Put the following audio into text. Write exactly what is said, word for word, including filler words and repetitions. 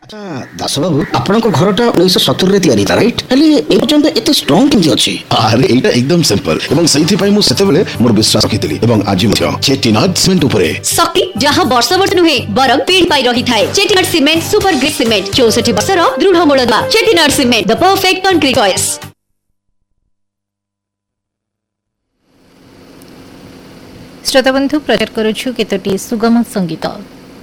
अच्छा दास बाबू आपनक घरटा उन्नीस सत्तर रे तयारी था राइट हेले ए पर्यंत एते स्ट्रांग केमि अछि? अरे एटा एकदम सिंपल एवं सही पई मु सेतेबेले मोर विश्वास रखितली एवं आज मध्य चेटिनाट सीमेंट उपरे शक्ति जहां वर्ष वर्ष नुहे बरम पीढ़ी पाई रही थाए। चेटिनाट सीमेंट सुपर ग्रेट सीमेंट चौसठ वर्षर दृढ़ मूलदा। चेटिनाट cement the perfect concrete choice. श्रोता बंधु प्रचार करुछु केतोटी सुगम संगीत।